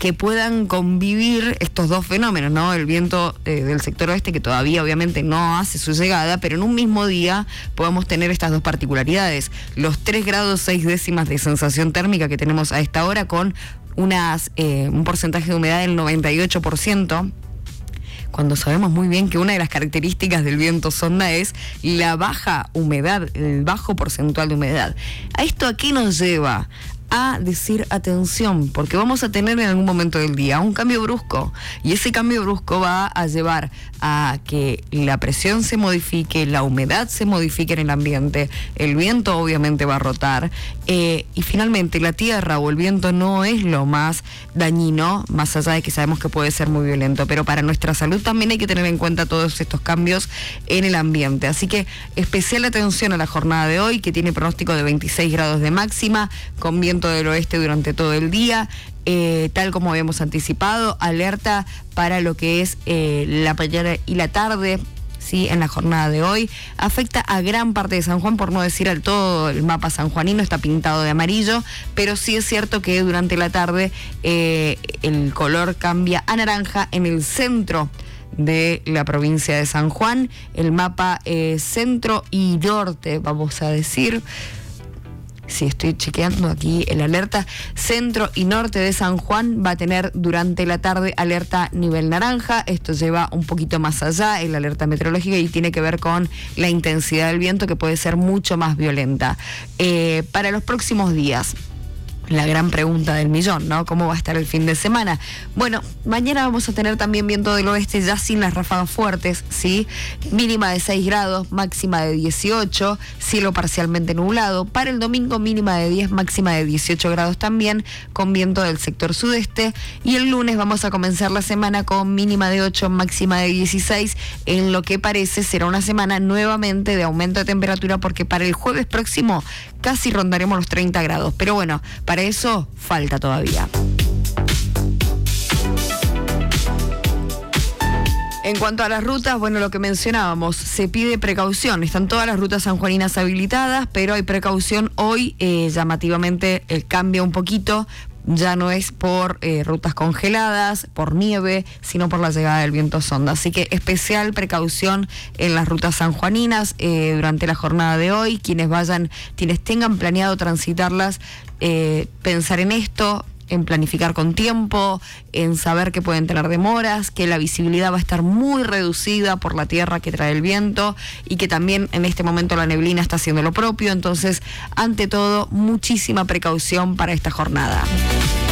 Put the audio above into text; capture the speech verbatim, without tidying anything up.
que puedan convivir estos dos fenómenos, ¿no? El viento eh, del sector oeste, que todavía obviamente no hace su llegada, pero en un mismo día podemos tener estas dos particularidades. Los tres grados seis décimas de sensación térmica que tenemos a esta hora, con unas eh, un porcentaje de humedad del noventa y ocho por ciento, cuando sabemos muy bien que una de las características del viento sonda es la baja humedad, el bajo porcentual de humedad. ¿A esto a qué nos lleva? A decir atención, porque vamos a tener en algún momento del día un cambio brusco, y ese cambio brusco va a llevar a que la presión se modifique, la humedad se modifique en el ambiente, el viento obviamente va a rotar, eh, y finalmente la tierra o el viento no es lo más dañino, más allá de que sabemos que puede ser muy violento, pero para nuestra salud también hay que tener en cuenta todos estos cambios en el ambiente. Así que especial atención a la jornada de hoy, que tiene pronóstico de veintiséis grados de máxima, con viento del oeste durante todo el día, eh, tal como habíamos anticipado, alerta para lo que es eh, la mañana y la tarde, ¿sí? En la jornada de hoy. Afecta a gran parte de San Juan, por no decir al todo el mapa sanjuanino, está pintado de amarillo, pero sí es cierto que durante la tarde eh, el color cambia a naranja en el centro de la provincia de San Juan, el mapa eh, centro y norte, vamos a decir. Sí, estoy chequeando aquí el alerta. Centro y norte de San Juan va a tener durante la tarde alerta nivel naranja. Esto lleva un poquito más allá el alerta meteorológica y tiene que ver con la intensidad del viento, que puede ser mucho más violenta. Eh, para los próximos días, la gran pregunta del millón, ¿no? ¿Cómo va a estar el fin de semana? Bueno, mañana vamos a tener también viento del oeste, ya sin las ráfagas fuertes, ¿sí? Mínima de seis grados, máxima de dieciocho, cielo parcialmente nublado. Para el domingo, mínima de diez, máxima de dieciocho grados también, con viento del sector sudeste. Y el lunes vamos a comenzar la semana con mínima de ocho, máxima de dieciséis, en lo que parece será una semana nuevamente de aumento de temperatura, porque para el jueves próximo casi rondaremos los treinta grados. Pero bueno, para eso falta todavía. En cuanto a las rutas, bueno, lo que mencionábamos, se pide precaución. Están todas las rutas sanjuaninas habilitadas, pero hay precaución hoy. Eh, llamativamente eh, cambia un poquito. Ya no es por eh, rutas congeladas, por nieve, sino por la llegada del viento sonda. Así que especial precaución en las rutas sanjuaninas eh, durante la jornada de hoy. Quienes vayan, quienes tengan planeado transitarlas, eh, pensar en esto, en planificar con tiempo, en saber que pueden tener demoras, que la visibilidad va a estar muy reducida por la tierra que trae el viento, y que también en este momento la neblina está haciendo lo propio. Entonces, ante todo, muchísima precaución para esta jornada.